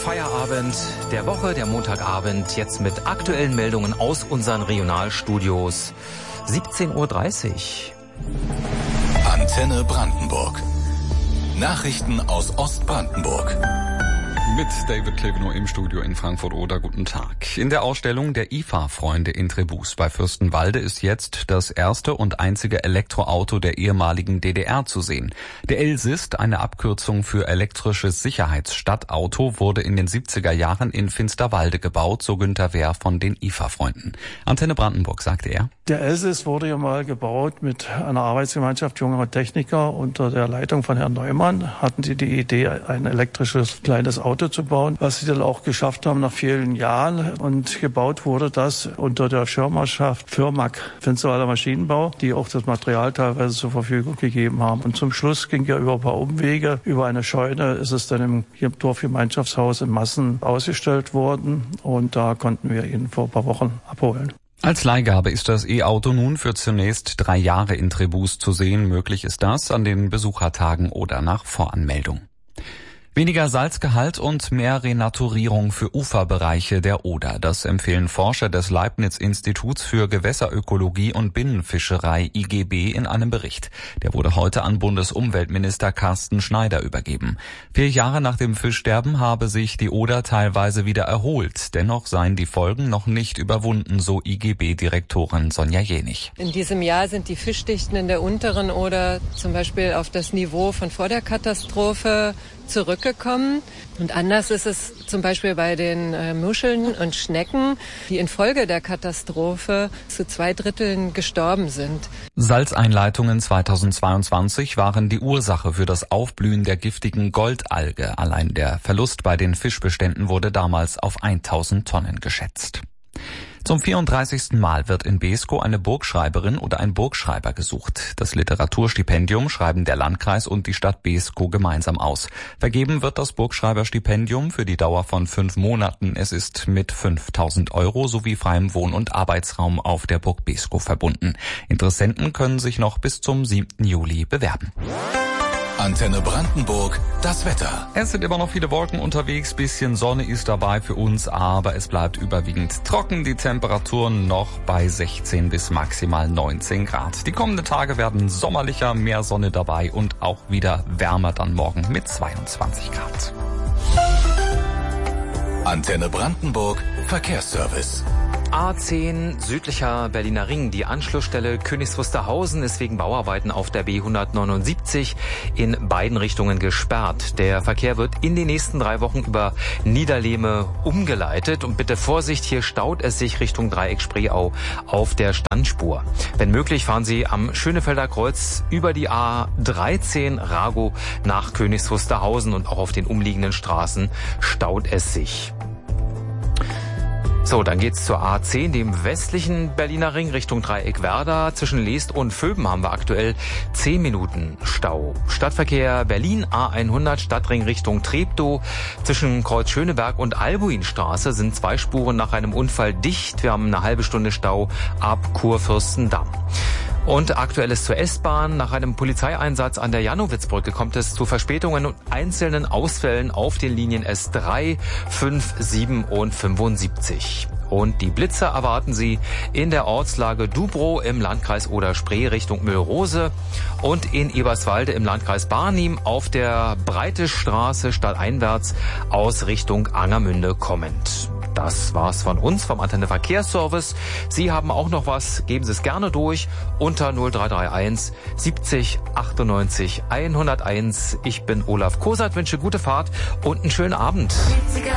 Feierabend der Woche, der Montagabend, jetzt mit aktuellen Meldungen aus unseren Regionalstudios. 17:30 Uhr. Antenne Brandenburg. Nachrichten aus Ostbrandenburg. Mit David Klevenow im Studio in Frankfurt-Oder. Guten Tag. In der Ausstellung der IFA-Freunde in Tribus bei Fürstenwalde ist jetzt das erste und einzige Elektroauto der ehemaligen DDR zu sehen. Der Elsist, eine Abkürzung für elektrisches Sicherheitsstadtauto, wurde in den 70er Jahren in Finsterwalde gebaut, so Günter Wehr von den IFA-Freunden. Antenne Brandenburg, sagte er. Der Elsist wurde ja mal gebaut mit einer Arbeitsgemeinschaft junger Techniker unter der Leitung von Herrn Neumann. Hatten sie die Idee, ein elektrisches kleines Auto zu bauen, was sie dann auch geschafft haben nach vielen Jahren. Und gebaut wurde das unter der Schirmherrschaft Firmac, Finsterwalder Maschinenbau, die auch das Material teilweise zur Verfügung gegeben haben. Und zum Schluss ging ja über ein paar Umwege, über eine Scheune ist es dann im Dorfgemeinschaftshaus in Massen ausgestellt worden. Und da konnten wir ihn vor ein paar Wochen abholen. Als Leihgabe ist das E-Auto nun für zunächst 3 Jahre in Tribus zu sehen. Möglich ist das an den Besuchertagen oder nach Voranmeldung. Weniger Salzgehalt und mehr Renaturierung für Uferbereiche der Oder. Das empfehlen Forscher des Leibniz-Instituts für Gewässerökologie und Binnenfischerei IGB in einem Bericht. Der wurde heute an Bundesumweltminister Carsten Schneider übergeben. 4 Jahre nach dem Fischsterben habe sich die Oder teilweise wieder erholt. Dennoch seien die Folgen noch nicht überwunden, so IGB-Direktorin Sonja Jenig. In diesem Jahr sind die Fischdichten in der unteren Oder zum Beispiel auf das Niveau von vor der Katastrophe zurückgekommen. Und anders ist es zum Beispiel bei den Muscheln und Schnecken, die infolge der Katastrophe zu 2/3 gestorben sind. Salzeinleitungen 2022 waren die Ursache für das Aufblühen der giftigen Goldalge. Allein der Verlust bei den Fischbeständen wurde damals auf 1000 Tonnen geschätzt. Zum 34. Mal wird in Beeskow eine Burgschreiberin oder ein Burgschreiber gesucht. Das Literaturstipendium schreiben der Landkreis und die Stadt Beeskow gemeinsam aus. Vergeben wird das Burgschreiberstipendium für die Dauer von 5 Monaten. Es ist mit 5.000 € sowie freiem Wohn- und Arbeitsraum auf der Burg Beeskow verbunden. Interessenten können sich noch bis zum 7. Juli bewerben. Antenne Brandenburg, das Wetter. Es sind immer noch viele Wolken unterwegs, bisschen Sonne ist dabei für uns, aber es bleibt überwiegend trocken. Die Temperaturen noch bei 16 bis maximal 19 Grad. Die kommenden Tage werden sommerlicher, mehr Sonne dabei und auch wieder wärmer dann morgen mit 22 Grad. Antenne Brandenburg, Verkehrsservice. A10 südlicher Berliner Ring. Die Anschlussstelle Königs Wusterhausen ist wegen Bauarbeiten auf der B179 in beiden Richtungen gesperrt. Der Verkehr wird in den nächsten 3 Wochen über Niederlehme umgeleitet. Und bitte Vorsicht, hier staut es sich Richtung Dreieck Spreeau auf der Standspur. Wenn möglich, fahren Sie am Schönefelder Kreuz über die A13 Rago nach Königs Wusterhausen und auch auf den umliegenden Straßen staut es sich. So, dann geht's zur A10, dem westlichen Berliner Ring Richtung Dreieck Werder. Zwischen Leest und Vöben haben wir aktuell 10 Minuten Stau. Stadtverkehr Berlin A100 Stadtring Richtung Treptow. Zwischen Kreuz Schöneberg und Albuinstraße sind 2 Spuren nach einem Unfall dicht. Wir haben eine halbe Stunde Stau ab Kurfürstendamm. Und Aktuelles zur S-Bahn. Nach einem Polizeieinsatz an der Janowitzbrücke kommt es zu Verspätungen und einzelnen Ausfällen auf den Linien S3, 5, 7 und 75. Und die Blitzer erwarten Sie in der Ortslage Dubrow im Landkreis Oder-Spree Richtung Müllrose und in Eberswalde im Landkreis Barnim auf der Breite Straße stadteinwärts aus Richtung Angermünde kommend. Das war's von uns, vom Antenne Verkehrsservice. Sie haben auch noch was, geben Sie es gerne durch unter 0331 70 98 101. Ich bin Olaf Kosat, wünsche gute Fahrt und einen schönen Abend.